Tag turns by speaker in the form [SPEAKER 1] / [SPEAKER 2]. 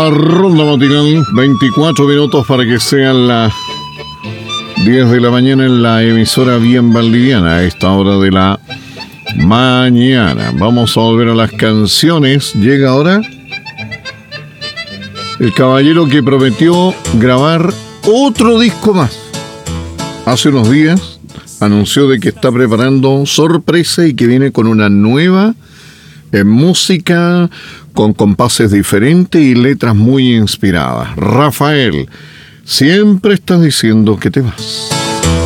[SPEAKER 1] la ronda matinal, 24 minutos para que sean las 10 de la mañana en la emisora bien valdiviana, a esta hora de la mañana. Vamos a volver a las canciones. Llega ahora el caballero que prometió grabar otro disco más. Hace unos días anunció de que está preparando sorpresa y que viene con una nueva música, con compases diferentes y letras muy inspiradas. Rafael, siempre estás diciendo que te vas.